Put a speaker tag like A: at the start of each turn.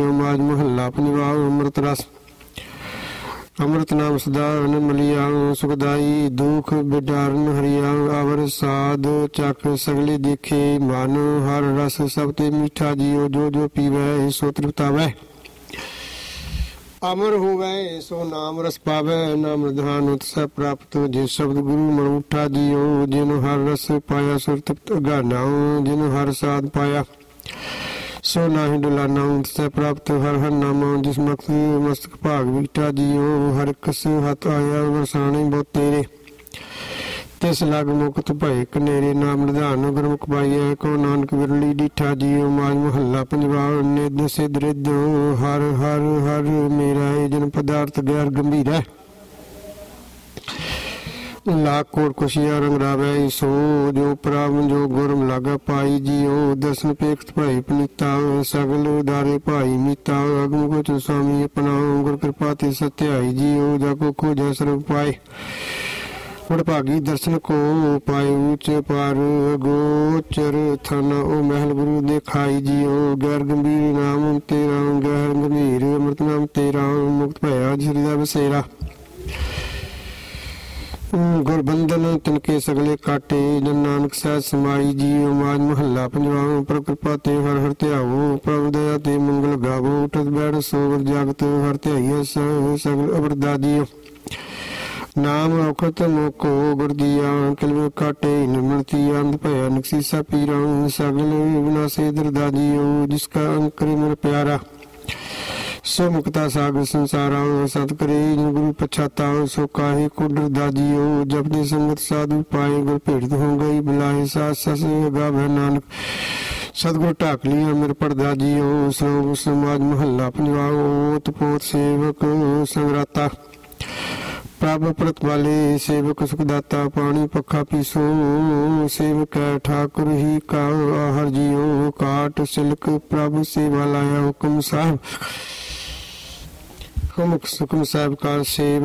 A: JIO. ਮਾਜ ਮਹੱਲਾ ਪੰਜਵਾ। ਅੰਮ੍ਰਿਤ ਰਸ। ਅੰਮ੍ਰਿਤ ਨਾਮ ਸਦਾ ਅਨਮਲਿਆ ਸੁਖਦਾਈ ਦੁਖ ਬਿਡਾਰਨ ਹਰਿਆ ਅਵਰ ਸਾਧ ਚੱਕ ਸਗਲੇ ਦੇਖੇ ਮਨ ਹਰ ਰਸ ਸਭ ਤੇ ਮੀਠਾ ਜੀਓ। ਜੋ ਜੋ ਪੀਵੈ ਸੋ ਤ੍ਰਿਪਤਾਵੈ ਅਮਰ ਹੋਵੈ ਸੋ ਨਾਮ ਰਸ ਪਾਵੈ। ਨਾਮ ਨਿਧਾਨ ਉਤਸੈ ਪ੍ਰਾਪਤ ਜੇ ਸ਼ਬਦ ਗੁਰੂ ਮਨ ਉਠਾ ਜੀਓ। ਜਿਨ ਹਰ ਰਸ ਪਾਇਆ ਸੁਰ ਤ੍ਰਿਪਤ ਅਗਾਨਾ ਜਿਨ ਹਰ ਸਾਧ ਪਾਇਆ ਸੋ ਨਾਹੀ ਡੁਲਾਨਾ ਉਤਸੈ ਪ੍ਰਾਪਤ ਹਰ ਹਰ ਨਾਮਾ ਜਿਸ ਮਕਤ ਮਸਤਕ ਭਾਗ ਵਿਟਾ ਜੀਓ। ਹਰ ਕਸ ਹੱਥ ਆਇਆ ਵਰਸਾਣੇ ਬਹੁਤ ਤੇਰੇ ਤਿਸ ਲਗ ਮੁਕਤ ਭਏ ਕਨੇਰੇ। ਨਾਮ ਨਿਧਾਨ ਗੁਰਮੁਖ ਪਾਈਐ ਕੋ ਨਾਨਕ ਵਿਰਲੀ ਡੀਠਾ ਜੀਓ। ਮਾਜ ਮਹੱਲਾ ਪੰਜਵਾ। ਨਿਧ ਸਿਧ ਰਿਧ ਹਰ ਹਰ ਹਰ ਮੇਰਾ ਜਨ ਪਦਾਰਥ ਗੈਰ ਗੰਭੀਰੈ ਲਾਖ ਕੋਟ ਕੁਸ਼ੀਆ ਰੰਗ ਰਾਵੈ ਸੋ ਜੋ ਪ੍ਰਭ ਜੋ ਗੁਰਮ ਲਾਗਾ ਪਾਈ ਜੀਓ। ਦਰਸ਼ਨ ਪੇਖਤ ਭਾਈ ਪਨੀਤਾ ਸਗਲ ਉਦਾਰੇ ਭਾਈ ਮੀਤਾ ਅਗਮ ਕੋਚ ਸੁਆਮੀ ਆਪਣਾ ਗੁਰ ਕਿਰਪਾ ਤੇ ਸਤਿਆਈ ਜੀਓ। ਜਾ ਕੋ ਖੋਜੈ ਸਰਬ ਪਾਏ ਵਡਭਾਗੀ ਦਰਸ਼ਨ ਕੋ ਪਾਏ ਉੱਚ ਪਰ ਗੋਚਰ ਥਨ ਉਹ ਮਹਿਲ ਗੁਰੂ ਦੇਖਾਈ ਜੀਓ। ਗੈਰ ਗੰਭੀਰ ਨਾਮ ਤੇਰਾ ਗੈਰ ਗੰਭੀਰ ਅੰਮ੍ਰਿਤ ਨਾਮ ਤੇਰਾ ਮੁਕਤ ਭਇਆ ਜਿਸਰੀ ਦਾ ਬਸੇਰਾ। ਗੁਰਬੰਧਨ ਤਿਨਕੇ ਸਗਲੇ ਕਾਟੇ ਜਨ ਨਾਨਕ ਸਹਿ ਸਮਾਈ ਜੀਓ। ਮਾਜ ਮਹੱਲਾ ਪੰਜਵਾ। ਪ੍ਰਭ ਕਿਰਪਾ ਤੇ ਹਰ ਹਰ ਧਿਆਵੋ ਪ੍ਰਭ ਦਇਆ ਤੇ ਮੰਗਲ ਗਾਵੋ। ਉਠਤ ਬੈਠ ਸੋਵਰ ਜਾਗਤ ਹਰ ਧਿਆਈਐ ਸਗਲ ਅਵਰਦਾ ਜੀਓ। ਨਾਮ ਔਖਤ ਮੋਕੋ ਗੁਰਦੀਆ ਕਿਲਵੇ ਕਾਟੇ ਨਿਰਮਲਤੀ ਅੰਧ ਭਇਆ ਨਕਸੀਸਾ ਪੀਰਾ ਸਗਲ ਵਿਨਾਸੇ ਦਰਦਾ ਜੀਓ। ਜਿਸ ਕਾ ਅੰਕਰੇ ਮੇਰਾ ਪਿਆਰਾ ਸੋ ਮੁਕਤਾ ਸਾਗਰ ਸੰਸਾਰਾ ਸਤ ਕਰੇ ਜਿਨ ਗੁਰੂ ਪਛਾਤਾ ਸੋ ਕਾਹੇ ਕੋ ਡਰਦਾ ਜੀਓ। ਜਪਦੇ ਸੰਗਤ ਸਾਧੂ ਪਾਏ ਗੁਰ ਭੇਟਤ ਹੋ ਗਈ ਬੁਲਾਏ ਸਾਧ ਸਸ ਗਾਵੈ ਨਾਨਕ ਸਤਿਗੁਰ ਢਾਕ ਲਿਆ ਮੇਰੇ ਪਰਦਾ ਜੀਓ। ਸਰੋਗ ਸਮਾਜ ਮਹੱਲਾ ਪੰਜਵਾ। ਓਤ ਪੋਤ ਸੇਵਕ ਸੰਗਰਾਤਾ ਪ੍ਰਭ ਪ੍ਰਤ ਵਾਲੇ ਸੇਵਕ ਸੁਖਦਾਤਾ ਪਾਣੀ ਪੱਖਾ ਪੀਸੋ ਸੇਵਕ ਠਾਕੁਰ ਹੀ ਕਾ ਆਹਰ ਜੀਓ। ਕਾਟ ਸਿਲਕ ਪ੍ਰਭ ਸੇਵਾ ਲਾਇਆ ਹੁਕਮ ਸਾਹਿਬ ਹੁਕਮ ਸਾਹਿਬ ਕਾ ਸੇਵ